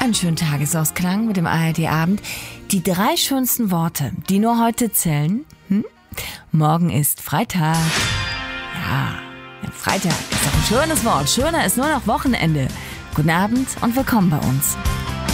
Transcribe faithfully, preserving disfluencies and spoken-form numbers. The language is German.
Einen schönen Tagesausklang mit dem A R D-Abend. Die drei schönsten Worte, die nur heute zählen. Hm? Morgen ist Freitag. Ja, Freitag ist doch ein schönes Wort. Schöner ist nur noch Wochenende. Guten Abend und willkommen bei uns.